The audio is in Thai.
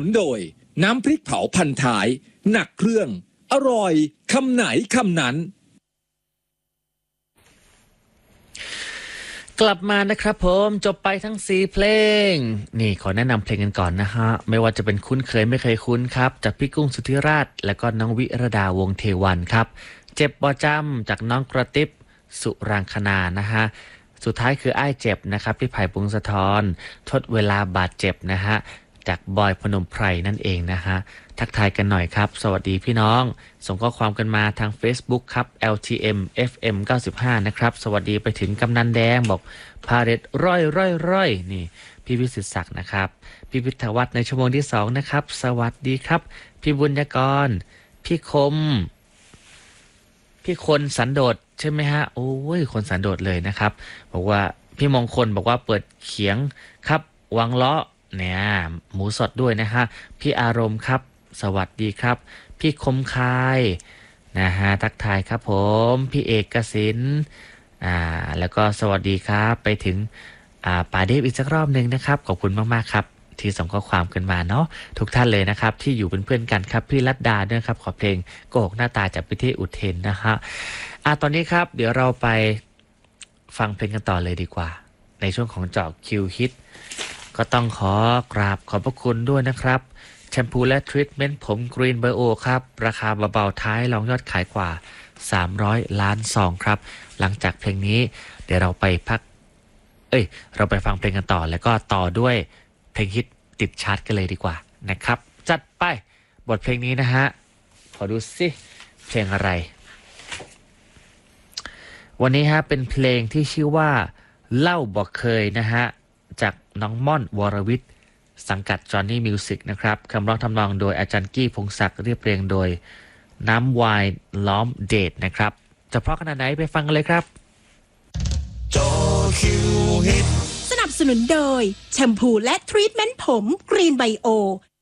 โดยน้ำพริกเผาพันท้ายหนักเครื่องอร่อยคำไหนคำนั้นกลับมานะครับผมจบไปทั้ง4เพลงนี่ขอแนะนำเพลงกันก่อนนะฮะไม่ว่าจะเป็นคุ้นเคยไม่เคยคุ้นครับจากพี่กุ้งสุธิราชและก็น้องวิรดาวงเทวันครับเจ็บบ่จำจากน้องกระติบสุรางคณานะฮะสุดท้ายคืออ้ายเจ็บนะครับพี่ไผ่พงศธรทดเวลาบาดเจ็บนะฮะจากบอยพนมไพรนั่นเองนะฮะทักทายกันหน่อยครับสวัสดีพี่น้องส่งข้อความกันมาทาง Facebook ครับ LTM FM 95นะครับสวัสดีไปถึงกำนันแดงบอกพาเรตร่อยนี่พี่วิสิตศักดิ์นะครับพี่วิทยวัฒน์ในชั่วโมงที่2นะครับสวัสดีครับพี่บุญยกรพี่คมพี่คนสันโดษใช่ไหมฮะโอ้ยคนสันโดษเลยนะครับบอกว่าพี่มงคลบอกว่าเปิดเขียงครับวังเลาะเนี่ยหมูสดด้วยนะฮะพี่อารมณ์ครับสวัสดีครับพี่คมคายนะฮะทักทายครับผมพี่เอกสินแล้วก็สวัสดีครับไปถึงป่าเดฟอีกสักรอบหนึ่งนะครับขอบคุณมากๆครับที่ส่งข้อความกันมาเนาะทุกท่านเลยนะครับที่อยู่เป็นเพื่อนกันครับพี่รัตดาด้วยครับขอเพลงโกหกหน้าตาจากพิเทศอุเทนนะฮะตอนนี้ครับเดี๋ยวเราไปฟังเพลงกันต่อเลยดีกว่าในช่วงของเจาะคิวฮิตก็ต้องขอกราบขอบพระคุณด้วยนะครับแชมพูและทรีทเมนต์ผมกรีนเบอร์โอครับราคาเบาๆท้ายรองยอดขายกว่า300 ล้านซองครับหลังจากเพลงนี้เดี๋ยวเราไปเราไปฟังเพลงกันต่อแล้วก็ต่อด้วยเพลงฮิตติดชาร์ตกันเลยดีกว่านะครับจัดไปบทเพลงนี้นะฮะขอดูสิเพลงอะไรวันนี้ฮะเป็นเพลงที่ชื่อว่าเล่าบอกเคยนะฮะจากน้องม่อนวรวิทย์สังกัด Johnny Music นะครับคำร้องทำนองโดยอาจารย์กี้พงศักดิ์เรียบเรียงโดยน้ำวายล้อมเดชนะครับจะเพราะขนาดไหนไปฟังกันเลยครับจอคิวฮิตสนับสนุนโดยแชมพูและทรีทเมนต์ผมกรีนไบโอ